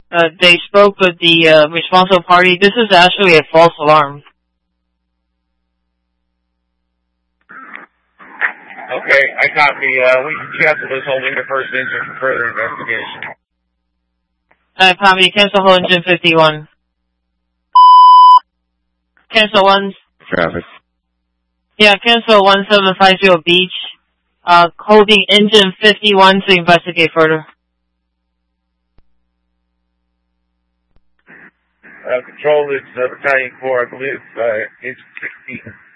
They spoke with the responsible party. This is actually a false alarm. Okay, I copy. We can cancel this holding the first engine for further investigation. Copy. Cancel hold engine 51. Cancel 1. Traffic. Yeah, cancel 1750 Beach. Holding engine 51 to investigate further. Control, it's Battalion 4, I believe, it's 16.